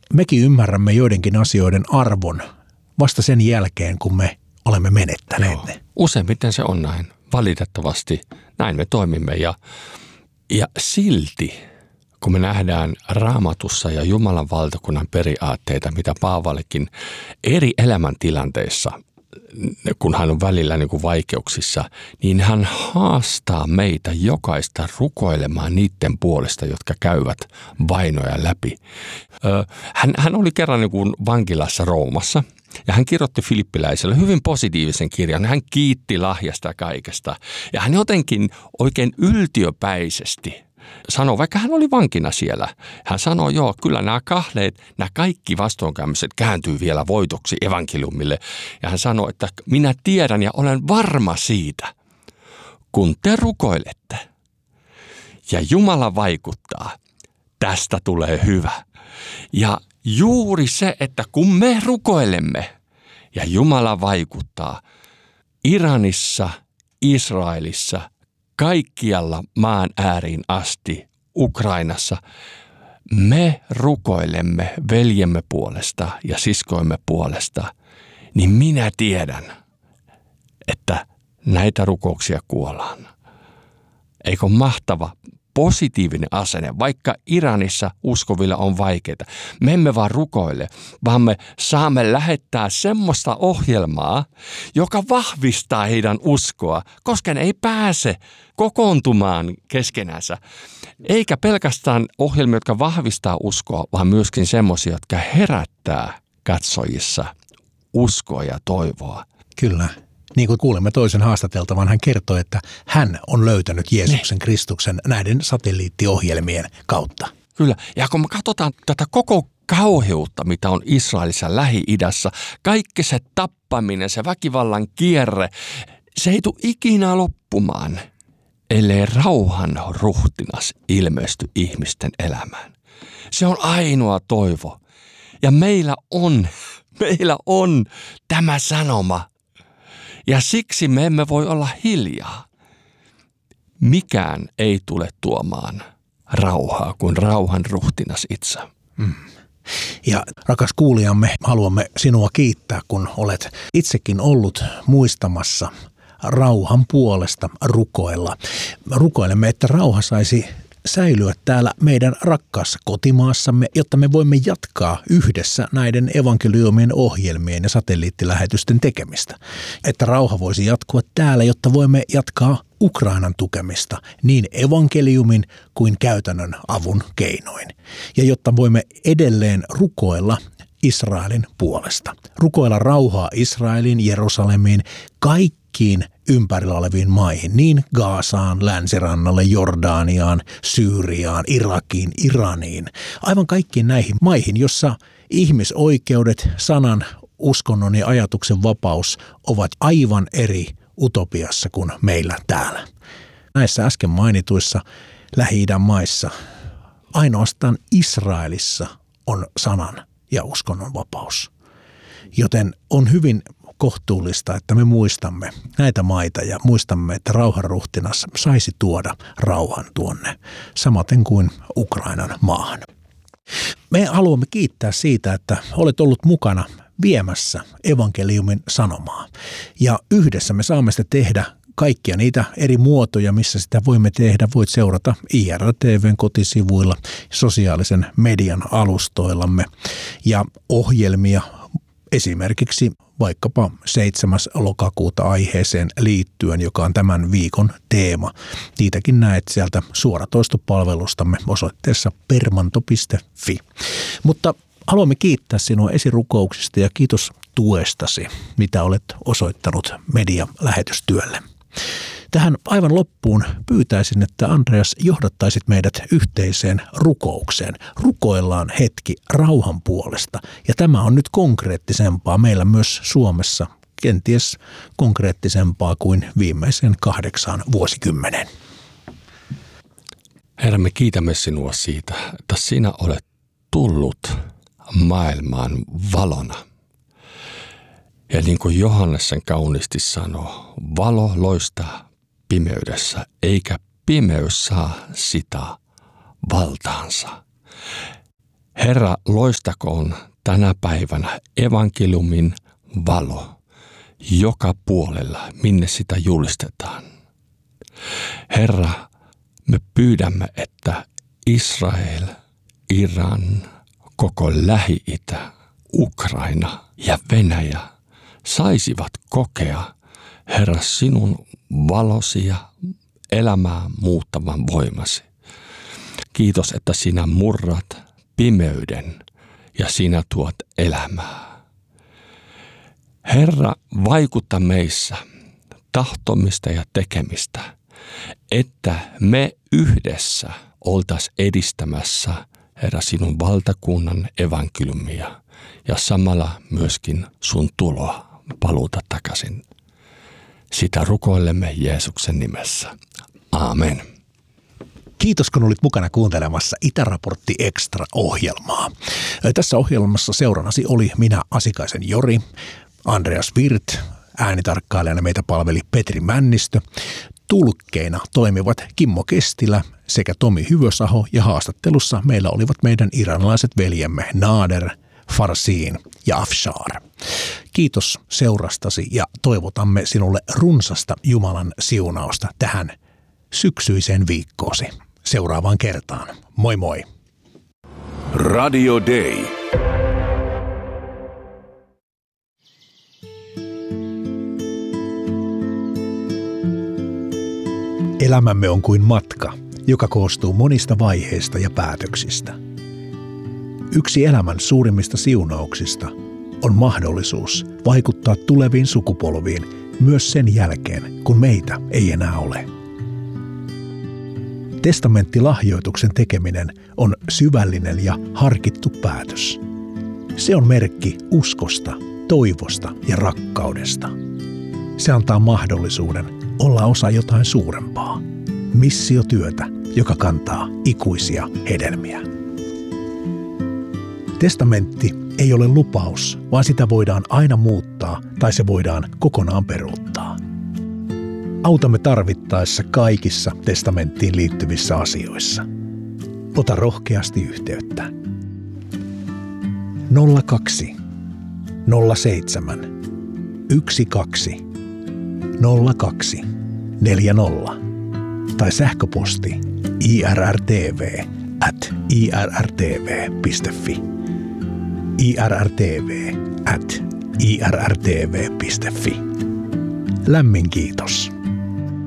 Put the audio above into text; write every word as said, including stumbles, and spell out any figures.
mekin ymmärrämme joidenkin asioiden arvon vasta sen jälkeen, kun me olemme menettäneet Joo. ne. Useimmiten se on näin. Valitettavasti näin me toimimme ja, ja silti, kun me nähdään Raamatussa ja Jumalan valtakunnan periaatteita, mitä Paavalikin eri elämäntilanteissa, kun hän on välillä niin kuin vaikeuksissa, niin hän haastaa meitä jokaista rukoilemaan niiden puolesta, jotka käyvät vainoja läpi. Hän, hän oli kerran niin kuin vankilassa Roomassa ja hän kirjoitti filippiläiselle hyvin positiivisen kirjan. Hän kiitti lahjasta kaikesta ja hän jotenkin oikein yltiöpäisesti sanoi, vaikka hän oli vankina siellä, hän sanoi, joo, kyllä nämä kahleet, nämä kaikki vastoinkäymiset kääntyy vielä voitoksi evankeliumille. Ja hän sanoi, että minä tiedän ja olen varma siitä, kun te rukoilette ja Jumala vaikuttaa, tästä tulee hyvä. Ja juuri se, että kun me rukoilemme ja Jumala vaikuttaa Iranissa, Israelissa, kaikkialla maan ääriin asti, Ukrainassa, me rukoilemme veljemme puolesta ja siskoimme puolesta, niin minä tiedän, että näitä rukouksia kuollaan. Eikö mahtava positiivinen asenne, vaikka Iranissa uskovilla on vaikeita. Me emme vaan rukoile, vaan me saamme lähettää semmoista ohjelmaa, joka vahvistaa heidän uskoa, koska ne ei pääse kokoontumaan keskenänsä. Eikä pelkästään ohjelmia, jotka vahvistaa uskoa, vaan myöskin semmoisia, jotka herättää katsojissa uskoa ja toivoa. Kyllä. Niin kuin kuulemme toisen haastateltavan, hän kertoi, että hän on löytänyt Jeesuksen ne. Kristuksen näiden satelliittiohjelmien kautta. Kyllä, ja kun me katsotaan tätä koko kauheutta, mitä on Israelissa Lähi-idässä, kaikki se tappaminen, se väkivallan kierre, se ei tule ikinä loppumaan, ellei rauhan ruhtinas ilmesty ihmisten elämään. Se on ainoa toivo. Ja meillä on, meillä on tämä sanoma. Ja siksi me emme voi olla hiljaa. Mikään ei tule tuomaan rauhaa kuin rauhan ruhtinas itse. Mm. Ja rakas kuulijamme, haluamme sinua kiittää, kun olet itsekin ollut muistamassa rauhan puolesta rukoilla. Rukoilemme, että rauha saisi säilyä täällä meidän rakkaassa kotimaassamme, jotta me voimme jatkaa yhdessä näiden evankeliumien ohjelmien ja satelliittilähetysten tekemistä. Että rauha voisi jatkua täällä, jotta voimme jatkaa Ukrainan tukemista niin evankeliumin kuin käytännön avun keinoin. Ja jotta voimme edelleen rukoilla Israelin puolesta. Rukoilla rauhaa Israelin, Jerusalemiin, kaikkiin ympärillä oleviin maihin, niin Gazaan, Länsirannalle, Jordaniaan, Syyriaan, Irakiin, Iraniin. Aivan kaikkiin näihin maihin, jossa ihmisoikeudet, sanan, uskonnon ja ajatuksen vapaus ovat aivan eri utopiassa kuin meillä täällä. Näissä äsken mainituissa Lähi-idän maissa ainoastaan Israelissa on sanan ja uskonnon vapaus. Joten on hyvin kohtuullista, että me muistamme näitä maita ja muistamme, että rauhanruhtinas saisi tuoda rauhan tuonne, samaten kuin Ukrainan maahan. Me haluamme kiittää siitä, että olet ollut mukana viemässä evankeliumin sanomaa. Ja yhdessä me saamme sitä tehdä kaikkia niitä eri muotoja, missä sitä voimme tehdä. Voit seurata I R T V:n kotisivuilla, sosiaalisen median alustoillamme ja ohjelmia esimerkiksi vaikkapa seitsemäs lokakuuta aiheeseen liittyen, joka on tämän viikon teema. Niitäkin näet sieltä suoratoistopalvelustamme osoitteessa permanto piste fi. Mutta haluamme kiittää sinua esirukouksista ja kiitos tuestasi, mitä olet osoittanut medialähetystyölle. Tähän aivan loppuun pyytäisin, että Andreas johdattaisit meidät yhteiseen rukoukseen. Rukoillaan hetki rauhan puolesta ja tämä on nyt konkreettisempaa meillä myös Suomessa, kenties konkreettisempaa kuin viimeisen kahdeksan vuosikymmenen. Herra, me kiitämme sinua siitä, että sinä olet tullut maailmaan valona. Ja niin kuin Johannes sen kauniisti sanoo, valo loistaa pimeydessä, eikä pimeys saa sitä valtaansa. Herra, loistakoon tänä päivänä evankeliumin valo joka puolella, minne sitä julistetaan. Herra, me pyydämme, että Israel, Iran, koko Lähi-itä, Ukraina ja Venäjä saisivat kokea, Herra, sinun valosi ja elämää muuttavan voimasi. Kiitos, että sinä murrat pimeyden ja sinä tuot elämää. Herra, vaikuta meissä tahtomista ja tekemistä, että me yhdessä oltaisiin edistämässä, Herra, sinun valtakunnan evankeliumia ja samalla myöskin sun tuloa paluuta takaisin. Sitä rukoilemme Jeesuksen nimessä. Aamen. Kiitos, kun olit mukana kuuntelemassa Itäraportti Extra-ohjelmaa. Tässä ohjelmassa seurannasi oli minä, Asikaisen Jori, Andreas Wirth, äänitarkkailijana meitä palveli Petri Männistö. Tulkkeina toimivat Kimmo Kestilä sekä Tomi Hyvösaho ja haastattelussa meillä olivat meidän iranilaiset veljemme Nader, Farsiin ja Afshar. Kiitos seurastasi ja toivotamme sinulle runsasta Jumalan siunausta tähän syksyiseen viikkoosi. Seuraavaan kertaan. Moi moi! Radio Day. Elämämme on kuin matka, joka koostuu monista vaiheista ja päätöksistä. Yksi elämän suurimmista siunauksista on mahdollisuus vaikuttaa tuleviin sukupolviin myös sen jälkeen, kun meitä ei enää ole. Testamenttilahjoituksen tekeminen on syvällinen ja harkittu päätös. Se on merkki uskosta, toivosta ja rakkaudesta. Se antaa mahdollisuuden olla osa jotain suurempaa, missiotyötä, joka kantaa ikuisia hedelmiä. Testamentti ei ole lupaus, vaan sitä voidaan aina muuttaa tai se voidaan kokonaan peruuttaa. Autamme tarvittaessa kaikissa testamenttiin liittyvissä asioissa. Ota rohkeasti yhteyttä. nolla kaksi nolla seitsemän yksi kaksi nolla kaksi neljä nolla tai sähköposti irrtv at irrtv piste fi irrtv at irrtv piste fi. Lämmin kiitos.